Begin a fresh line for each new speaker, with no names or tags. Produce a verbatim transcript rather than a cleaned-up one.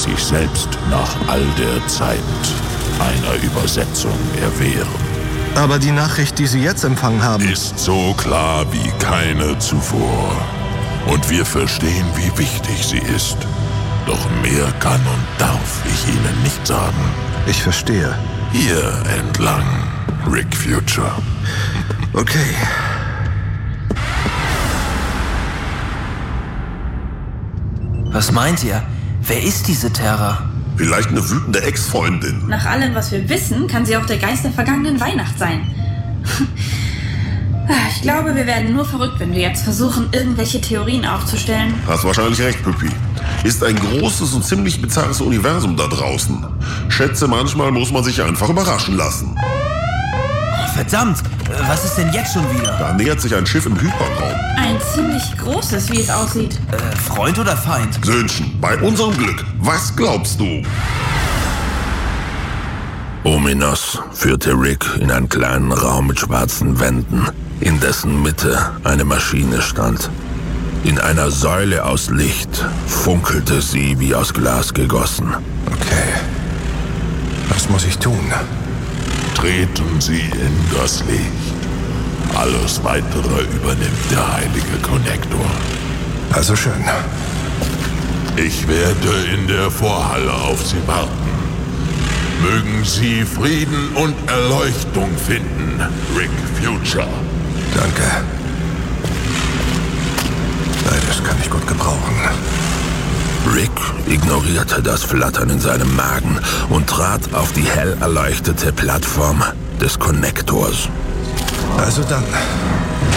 sich selbst nach all der Zeit einer Übersetzung erwehren.
Aber die Nachricht, die Sie jetzt empfangen haben,
ist so klar wie keine zuvor. Und wir verstehen, wie wichtig sie ist. Doch mehr kann und darf ich Ihnen nicht sagen.
Ich verstehe.
Hier entlang, Rick Future.
Okay.
Was meint ihr? Wer ist diese Terra?
Vielleicht eine wütende Ex-Freundin.
Nach allem, was wir wissen, kann sie auch der Geist der vergangenen Weihnacht sein. Ich glaube, wir werden nur verrückt, wenn wir jetzt versuchen, irgendwelche Theorien aufzustellen.
Hast wahrscheinlich recht, Püppi. Ist ein großes und ziemlich bizarres Universum da draußen. Schätze, manchmal muss man sich einfach überraschen lassen.
Verdammt, was ist denn jetzt schon wieder?
Da nähert sich ein Schiff im Hyperraum.
Ein ziemlich großes, wie es aussieht.
Äh, Freund oder Feind?
Söhnchen, bei unserem Glück, was glaubst du?
Ominos führte Rick in einen kleinen Raum mit schwarzen Wänden, in dessen Mitte eine Maschine stand. In einer Säule aus Licht funkelte sie wie aus Glas gegossen.
Okay. Was muss ich tun?
Treten Sie in das Licht. Alles Weitere übernimmt der heilige Konnektor.
Also schön.
Ich werde in der Vorhalle auf Sie warten. Mögen Sie Frieden und Erleuchtung finden, Rick Future.
Danke. Das kann ich gut gebrauchen.
Rick ignorierte das Flattern in seinem Magen und trat auf die hell erleuchtete Plattform des Konnektors.
Also dann.